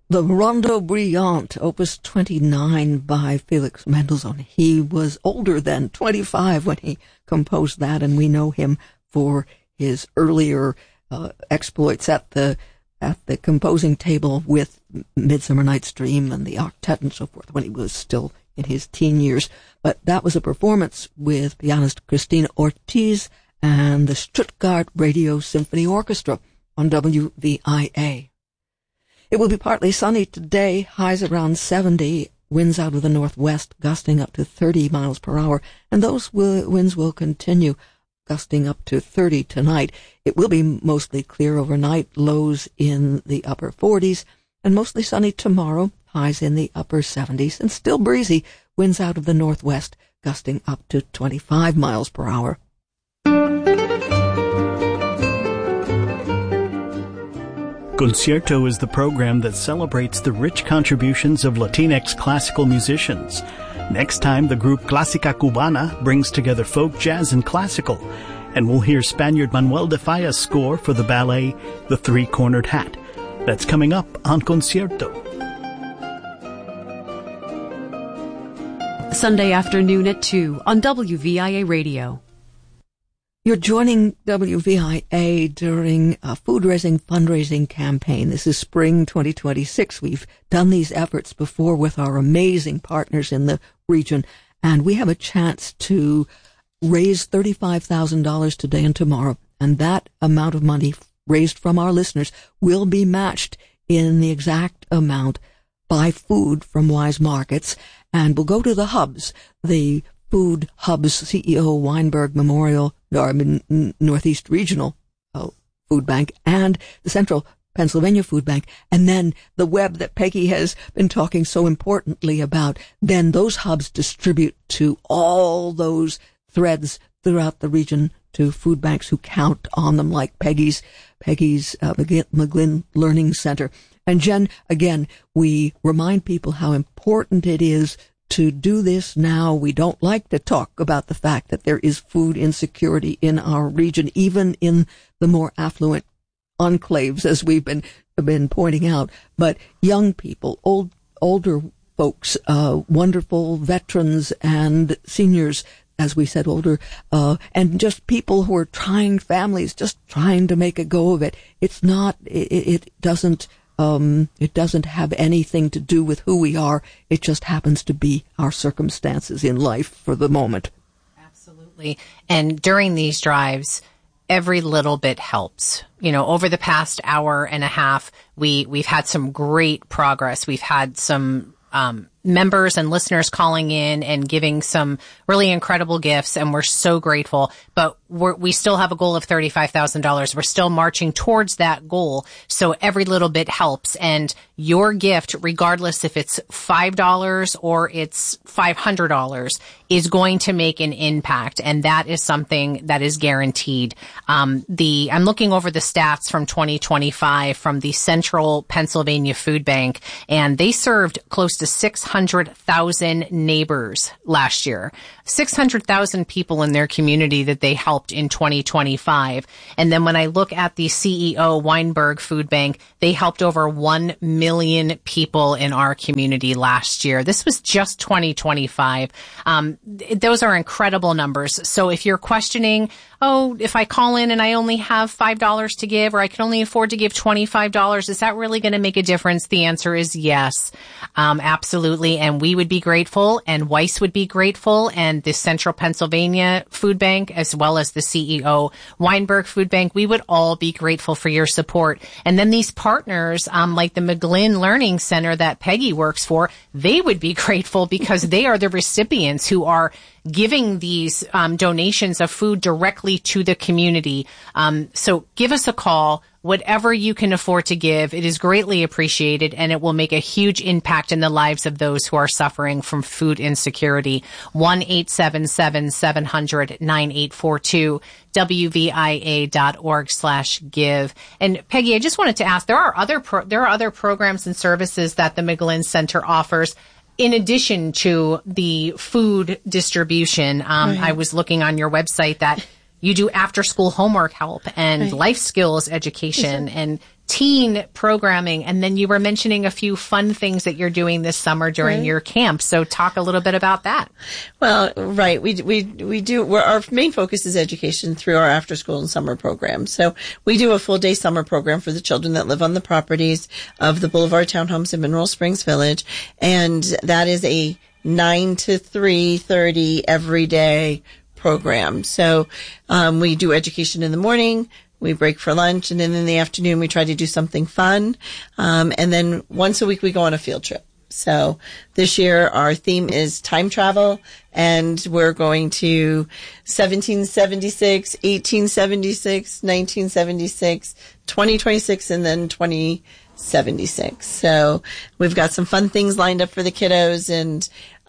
The Rondo Brillante, Opus 29 by Felix Mendelssohn. He was older than 25 when he composed that, and we know him for his earlier exploits at the composing table with Midsummer Night's Dream and the octet and so forth when he was still in his teen years. But that was a performance with pianist Christina Ortiz and the Stuttgart Radio Symphony Orchestra on WVIA. It will be partly sunny today, highs around 70, winds out of the northwest gusting up to 30 miles per hour, and those winds will continue gusting up to 30 tonight. It will be mostly clear overnight, lows in the upper 40s, and mostly sunny tomorrow, highs in the upper 70s, and still breezy, winds out of the northwest gusting up to 25 miles per hour. Concierto is the program that celebrates the rich contributions of Latinx classical musicians. Next time, the group Clásica Cubana brings together folk, jazz, and classical. And we'll hear Spaniard Manuel de Falla's score for the ballet The Three-Cornered Hat. That's coming up on Concierto. Sunday afternoon at 2 on WVIA Radio. You're joining WVIA during a food-raising fundraising campaign. This is spring 2026. We've done these efforts before with our amazing partners in the region, and we have a chance to raise $35,000 today and tomorrow, and that amount of money raised from our listeners will be matched in the exact amount by food from Wise Markets, and will go to the hubs, the Food Hubs CEO Weinberg Memorial Northeast Regional Food Bank and the Central Pennsylvania Food Bank, and then the web that Peggy has been talking so importantly about. Then those hubs distribute to all those threads throughout the region to food banks who count on them, like Peggy's McGlynn Learning Center. And Jen, again, we remind people how important it is to do this now. We don't like to talk about the fact that there is food insecurity in our region, even in the more affluent enclaves, as we've been pointing out. But young people, older folks, wonderful veterans and seniors, as we said, older, and just people who are trying, families just trying to make a go of it. It's not, it doesn't have anything to do with who we are. It just happens to be our circumstances in life for the moment. Absolutely. And during these drives, every little bit helps. You know, over the past hour and a half, we've had some great progress. We've had some members and listeners calling in and giving some really incredible gifts, and we're so grateful. But we still have a goal of $35,000. We're still marching towards that goal. So every little bit helps. And your gift, regardless if it's $5 or it's $500, is going to make an impact. And that is something that is guaranteed. I'm looking over the stats from 2025 from the Central Pennsylvania Food Bank, and they served close to 600,000 neighbors last year. 600,000 people in their community that they helped in 2025. And then when I look at the CEO Weinberg Food Bank, they helped over 1 million people in our community last year. This was just 2025. Those are incredible numbers. So if you're questioning, if I call in and I only have $5 to give, or I can only afford to give $25, is that really going to make a difference? The answer is yes, absolutely. And we would be grateful, and Weiss would be grateful, and the Central Pennsylvania Food Bank, as well as the CEO Weinberg Food Bank, we would all be grateful for your support. And then these partners, like the McGlynn Learning Center that Peggy works for, they would be grateful because they are the recipients who are giving these donations of food directly to the community. So give us a call. Whatever you can afford to give, it is greatly appreciated, and it will make a huge impact in the lives of those who are suffering from food insecurity. 1-877-700-9842, WVIA.org/give. And Peggy, I just wanted to ask, there are other programs and services that the McGlynn Center offers in addition to the food distribution. Right. I was looking on your website that you do after-school homework help and life skills education. And teen programming, and then you were mentioning a few fun things that you're doing this summer during your camp. So talk a little bit about that. Well, right. We do, our main focus is education through our after school and summer program. So we do a full day summer program for the children that live on the properties of the Boulevard Townhomes in Mineral Springs Village. And that is a 9 to 3:30 every day program. So, we do education in the morning. We break for lunch, and then in the afternoon we try to do something fun. And then once a week we go on a field trip. So this year our theme is time travel, and we're going to 1776, 1876, 1976, 2026, and then 2076. So we've got some fun things lined up for the kiddos, and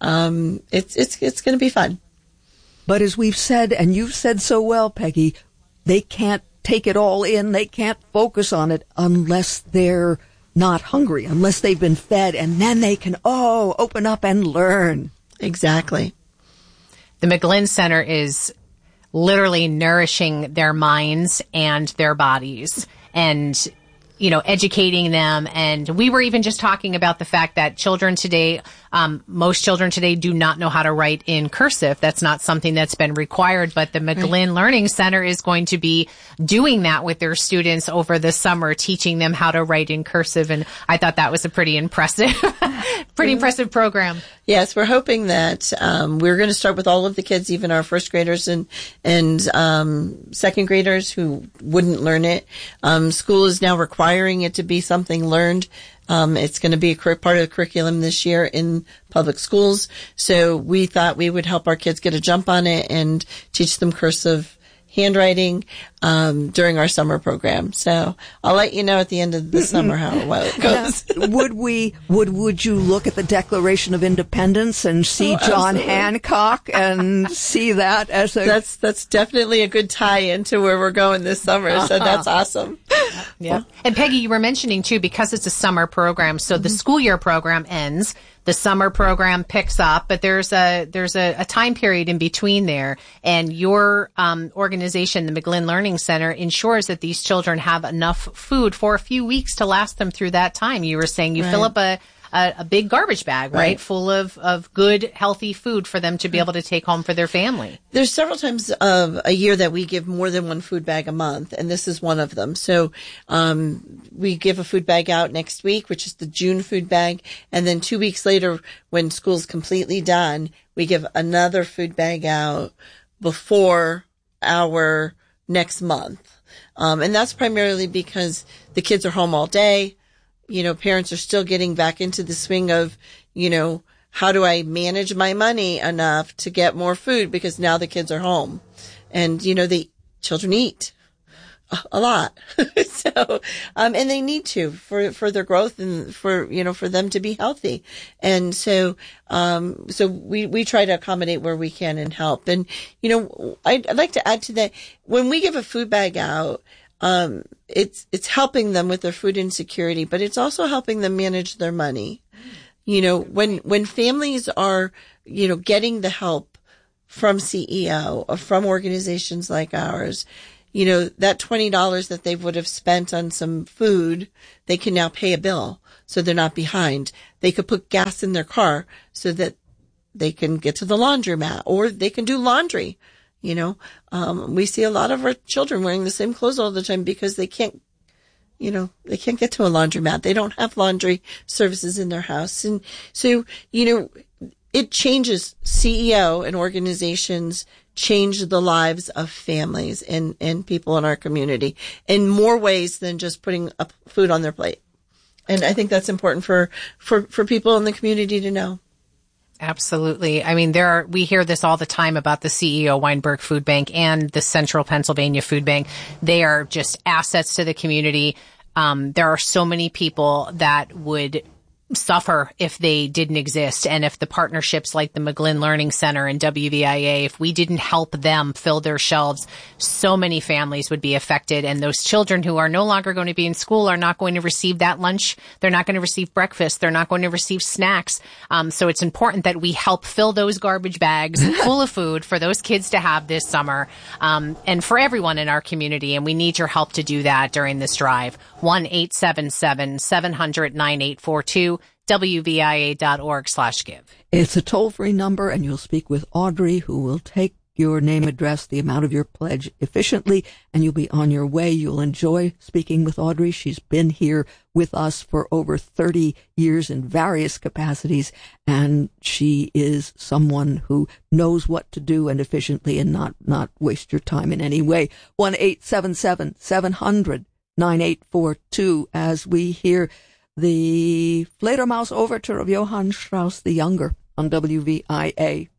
it's going to be fun. But as we've said, and you've said so well, Peggy, they can't take it all in. They can't focus on it unless they're not hungry, unless they've been fed, and then they can, open up and learn. Exactly. The McGlynn Center is literally nourishing their minds and their bodies, and educating them. And we were even just talking about the fact that children today, most children today do not know how to write in cursive. That's not something that's been required, but the McGlynn Learning Center is going to be doing that with their students over the summer, teaching them how to write in cursive. And I thought that was a pretty impressive program. Yes, we're hoping that we're going to start with all of the kids, even our first graders and second graders who wouldn't learn it. School is now requiring it to be something learned. It's going to be a part of the curriculum this year in public schools. So we thought we would help our kids get a jump on it and teach them cursive handwriting during our summer program. So I'll let you know at the end of the summer how it goes. Now, would you look at the Declaration of Independence and see John Hancock and see that as a... That's definitely a good tie into where we're going this summer. So that's awesome. Yeah. And Peggy, you were mentioning too, because it's a summer program, so the school year program ends, the summer program picks up, but there's a time period in between there. And your organization, the McGlynn Learning Center, ensures that these children have enough food for a few weeks to last them through that time. You were saying you fill up a big garbage bag, right? Full of good, healthy food for them to be able to take home for their family. There's several times a year that we give more than one food bag a month, and this is one of them. So we give a food bag out next week, which is the June food bag, and then 2 weeks later, when school's completely done, we give another food bag out before our next month. And that's primarily because the kids are home all day. Parents are still getting back into the swing of, how do I manage my money enough to get more food, because now the kids are home, and, the children eat a lot. So, and they need to for their growth and for them to be healthy. And so we try to accommodate where we can and help. And, I'd like to add to that, when we give a food bag out, it's helping them with their food insecurity, but it's also helping them manage their money. When families are, getting the help from CEO or from organizations like ours, that $20 that they would have spent on some food, they can now pay a bill so they're not behind. They could put gas in their car so that they can get to the laundromat, or they can do laundry. We see a lot of our children wearing the same clothes all the time because they can't get to a laundromat. They don't have laundry services in their house. And so, it changes. CEO and organizations change the lives of families and people in our community in more ways than just putting up food on their plate. And I think that's important for people in the community to know. Absolutely. I mean, we hear this all the time about the CEO Weinberg Food Bank and the Central Pennsylvania Food Bank. They are just assets to the community. There are so many people that would suffer if they didn't exist. And if the partnerships like the McGlynn Learning Center and WVIA, if we didn't help them fill their shelves, so many families would be affected. And those children who are no longer going to be in school are not going to receive that lunch. They're not going to receive breakfast. They're not going to receive snacks. So it's important that we help fill those garbage bags full of food for those kids to have this summer, and for everyone in our community. And we need your help to do that during this drive. 1-877-700-9842. WVIA.org/give. It's a toll-free number, and you'll speak with Audrey, who will take your name, address, the amount of your pledge efficiently, and you'll be on your way. You'll enjoy speaking with Audrey. She's been here with us for over 30 years in various capacities, and she is someone who knows what to do and efficiently and not waste your time in any way. 1-877-700-9842 as we hear the Fledermaus Overture of Johann Strauss the Younger on WVIA.